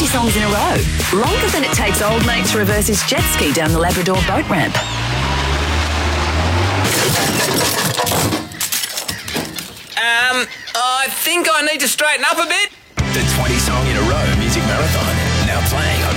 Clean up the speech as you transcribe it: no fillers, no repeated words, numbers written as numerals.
songs in a row. Longer than it takes old mate to reverse his jet ski down the Labrador boat ramp. I think I need to straighten up a bit. The 20 song in a row music marathon, now playing